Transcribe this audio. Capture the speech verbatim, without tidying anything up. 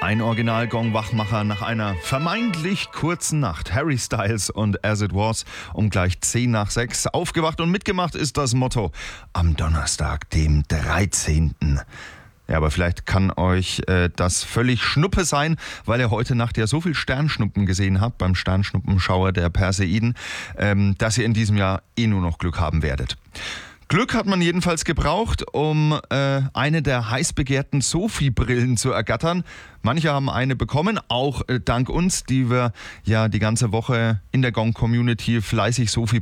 Ein Original-Gong-Wachmacher nach einer vermeintlich kurzen Nacht. Harry Styles und As It Was um gleich zehn nach sechs. Aufgewacht und mitgemacht ist das Motto am Donnerstag, dem dreizehnten Ja, aber vielleicht kann euch äh, das völlig Schnuppe sein, weil ihr heute Nacht ja so viel Sternschnuppen gesehen habt beim Sternschnuppenschauer der Perseiden, ähm, dass ihr in diesem Jahr eh nur noch Glück haben werdet. Glück hat man jedenfalls gebraucht, um äh, eine der heiß begehrten Sophie-Brillen zu ergattern. Manche haben eine bekommen, auch äh, dank uns, die wir ja die ganze Woche in der Gong-Community fleißig Sophie